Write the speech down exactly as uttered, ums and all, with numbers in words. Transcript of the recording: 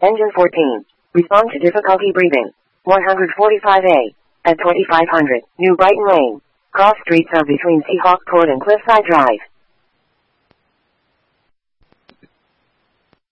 Engine fourteen. Respond to difficulty breathing. one forty-five A. At twenty-five hundred. New Brighton Lane. Cross streets are between Seahawk Court and Cliffside Drive.